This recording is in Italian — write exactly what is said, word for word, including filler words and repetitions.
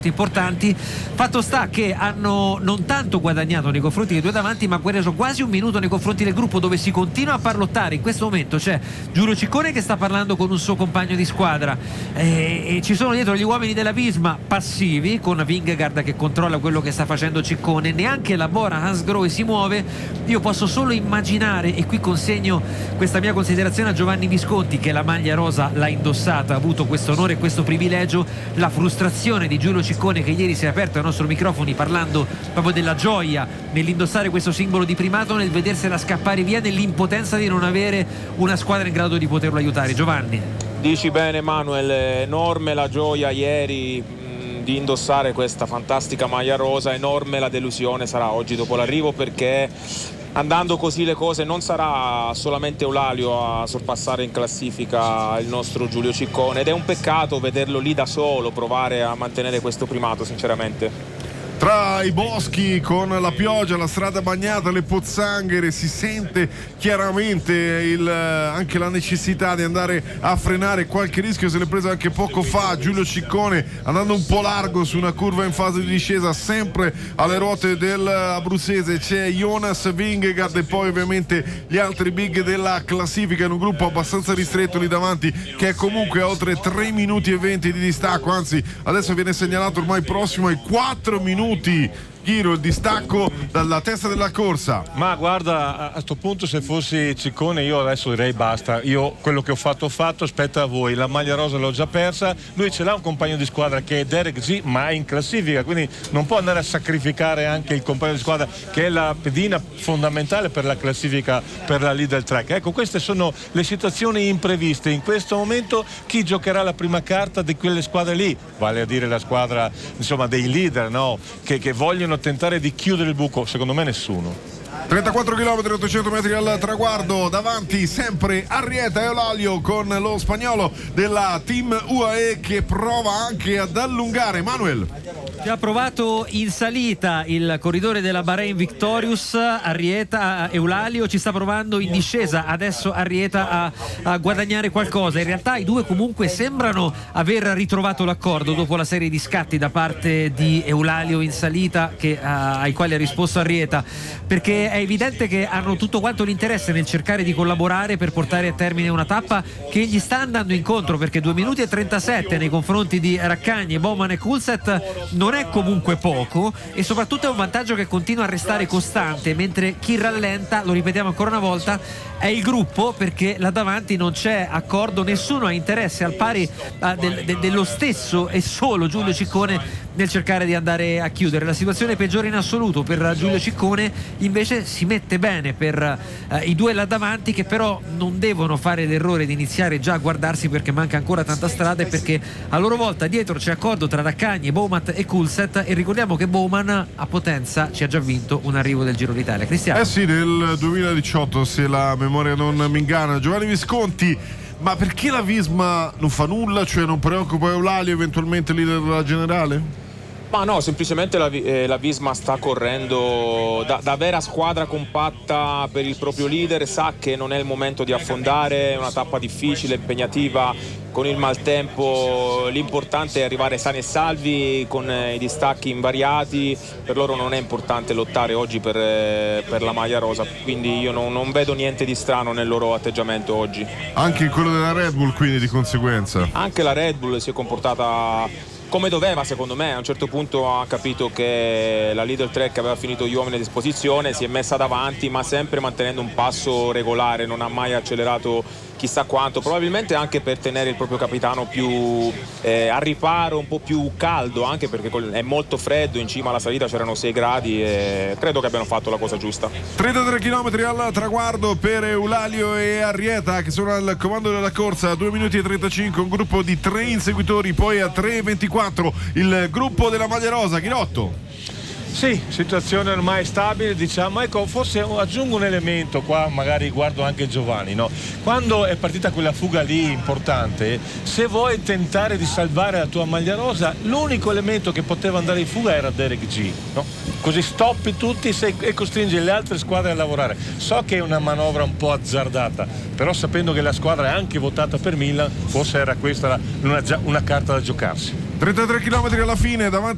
importanti. Fatto sta che hanno non tanto guadagnato nei confronti dei due davanti, ma guadagnato quasi un minuto nei confronti del gruppo, dove si continua a parlottare. In questo momento c'è Giulio Ciccone che sta parlando con un suo compagno di squadra e, e ci sono dietro gli uomini della Visma passivi, con Vingegaard che controlla quello che sta facendo Ciccone. Neanche la Bora Hansgrohe si muove. Io posso solo immaginare, e qui consegno questa mia considerazione a Giovanni Visconti, che la maglia rosa l'ha indossata, ha avuto questo onore e questo privilegio, la frustrazione di Giulio Ciccone, che ieri si è aperto ai nostri microfoni parlando proprio della gioia nell'indossare questo simbolo di primato, nel vedersela scappare via, nell'impotenza di non avere una squadra in grado di poterlo aiutare. Giovanni. Dici bene Manuel, enorme la gioia ieri mh, di indossare questa fantastica maglia rosa, enorme la delusione sarà oggi dopo l'arrivo, perché andando così le cose non sarà solamente Eulalio a sorpassare in classifica il nostro Giulio Ciccone, ed è un peccato vederlo lì da solo provare a mantenere questo primato, sinceramente. Tra i boschi, con la pioggia, la strada bagnata, le pozzanghere, si sente chiaramente il, anche la necessità di andare a frenare. Qualche rischio se l'è preso anche poco fa Giulio Ciccone, andando un po' largo su una curva in fase di discesa. Sempre alle ruote del abruzzese c'è Jonas Vingegaard e poi ovviamente gli altri big della classifica, in un gruppo abbastanza ristretto lì davanti, che è comunque a oltre tre minuti e venti di distacco, anzi adesso viene segnalato ormai prossimo ai quattro minuti. Ghiro, il distacco dalla testa della corsa. Ma guarda, a sto punto se fossi Ciccone io adesso direi basta, io quello che ho fatto ho fatto, aspetta a voi, la maglia rosa l'ho già persa. Lui ce l'ha un compagno di squadra che è Derek G, ma è in classifica, quindi non può andare a sacrificare anche il compagno di squadra, che è la pedina fondamentale per la classifica, per la Lidl Trek. Ecco, queste sono le situazioni impreviste. In questo momento chi giocherà la prima carta di quelle squadre lì, vale a dire la squadra insomma dei leader, no? che, che vogliono tentare di chiudere il buco? Secondo me nessuno. trentaquattro chilometri, ottocento metri al traguardo, davanti sempre Arrieta e Eulalio con lo spagnolo della Team U A E che prova anche ad allungare. Manuel. Già provato in salita il corridore della Bahrain Victorious, Arrieta, Eulalio ci sta provando in discesa adesso Arrieta a, a guadagnare qualcosa. In realtà i due comunque sembrano aver ritrovato l'accordo dopo la serie di scatti da parte di Eulalio in salita, che, uh, ai quali ha risposto Arrieta, perché è evidente che hanno tutto quanto l'interesse nel cercare di collaborare per portare a termine una tappa che gli sta andando incontro, perché due minuti e trentasette nei confronti di Raccagni, Bowman e Coulthard non è comunque poco, e soprattutto è un vantaggio che continua a restare costante, mentre chi rallenta, lo ripetiamo ancora una volta, è il gruppo, perché là davanti non c'è accordo, nessuno ha interesse, al pari uh, del, de, dello stesso e solo Giulio Ciccone nel cercare di andare a chiudere. La situazione peggiore in assoluto per Giulio Ciccone, invece si mette bene per uh, i due là davanti, che però non devono fare l'errore di iniziare già a guardarsi, perché manca ancora tanta strada e perché a loro volta dietro c'è accordo tra Raccagni, Bowman e Coulthard, e ricordiamo che Bowman a Potenza ci ha già vinto un arrivo del Giro d'Italia. Cristiano. Eh sì, nel duemiladiciotto, se la memoria non mi inganna. Giovanni Visconti, ma perché la Visma non fa nulla? Cioè non preoccupa Eulalio, eventualmente leader della generale? Ma no, semplicemente la, eh, la Visma sta correndo da, da vera squadra compatta per il proprio leader, sa che non è il momento di affondare, è una tappa difficile, impegnativa, con il maltempo. L'importante è arrivare sani e salvi con eh, i distacchi invariati. Per loro non è importante lottare oggi per, eh, per la maglia rosa, quindi io non, non vedo niente di strano nel loro atteggiamento oggi. Anche quello della Red Bull, quindi, di conseguenza? Anche la Red Bull si è comportata come doveva, secondo me. A un certo punto ha capito che la Lidl Trek aveva finito gli uomini a disposizione, si è messa davanti, ma sempre mantenendo un passo regolare, non ha mai accelerato chissà quanto, probabilmente anche per tenere il proprio capitano più eh, a riparo, un po' più caldo, anche perché è molto freddo, in cima alla salita c'erano sei gradi, e credo che abbiano fatto la cosa giusta. trentatré chilometri al traguardo per Eulalio e Arrieta, che sono al comando della corsa, due minuti e trentacinque, un gruppo di tre inseguitori, poi a tre e ventiquattro il gruppo della maglia rosa. Ghirotto. Sì, situazione ormai stabile, diciamo. Ecco, forse aggiungo un elemento qua, magari guardo anche Giovanni, no? Quando è partita quella fuga lì importante, se vuoi tentare di salvare la tua maglia rosa, l'unico elemento che poteva andare in fuga era Derek G, no? Così stoppi tutti e costringi le altre squadre a lavorare. So che è una manovra un po' azzardata, però sapendo che la squadra è anche votata per Milan, forse era questa una, una carta da giocarsi. trentatré chilometri alla fine, davanti